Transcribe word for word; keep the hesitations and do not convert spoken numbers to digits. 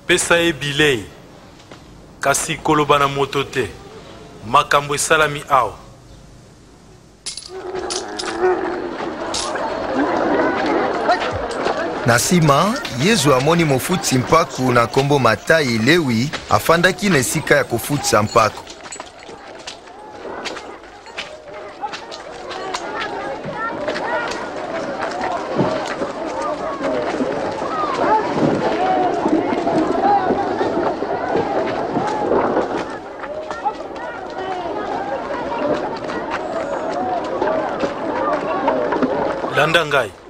pesa e bilei kasi koloba na moto te makambo esalami awa. Na nsima Yesu amoni mofutisi mpaku na nkombo Matayi Lewi afandaki na esika ya kofutisa mpaku. Landa ngai.